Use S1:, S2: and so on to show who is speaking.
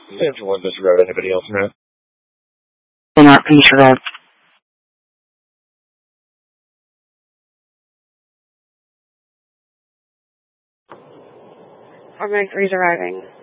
S1: Central one disregard. Anybody else in that?
S2: Not disregard.
S3: Organic 3's arriving.